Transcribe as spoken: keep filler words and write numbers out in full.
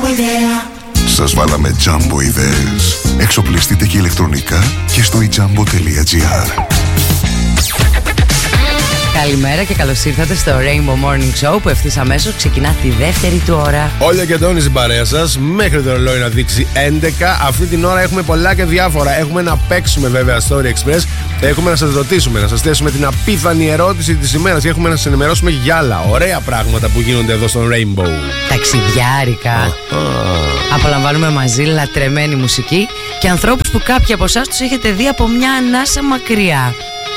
ιδέα. Σας βάλαμε Jumbo ιδέες. Εξοπλιστείτε και ηλεκτρονικά και στο e jumbo τελεία gr. Καλημέρα και καλώς ήρθατε στο Rainbow Morning Show που ευθύς αμέσως ξεκινά τη δεύτερη του ώρα. Όλια και Αντώνης η παρέα σας, μέχρι το ρολόι να δείξει έντεκα. Αυτή την ώρα έχουμε πολλά και διάφορα. Έχουμε να παίξουμε βέβαια Story Express. Έχουμε να σας ρωτήσουμε, να σας θέσουμε την απίθανη ερώτηση της ημέρας. Και έχουμε να σας ενημερώσουμε για άλλα ωραία πράγματα που γίνονται εδώ στο Rainbow. Ταξιδιάρικα. Απολαμβάνουμε μαζί λατρεμένη μουσική και ανθρώπους που κάποιοι από εσάς τους έχετε δει από μια ανάσα μακριά.